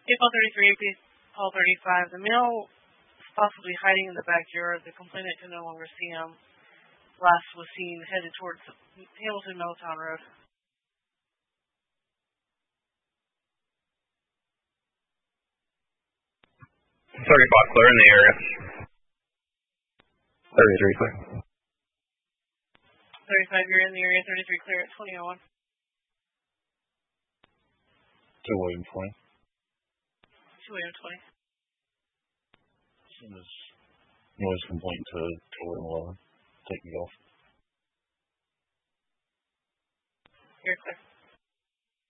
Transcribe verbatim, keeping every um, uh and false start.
April thirty-three, April thirty-five. The male is possibly hiding in the backyard. The complainant can no longer see him. Last was seen headed towards Hamilton Milltown Road. thirty-five clear in the area. thirty-three clear. thirty-five, you're in the area. thirty-three clear at twenty oh one. two William twenty. two William twenty. Send this noise complaint to two William eleven. Take me off. You're clear.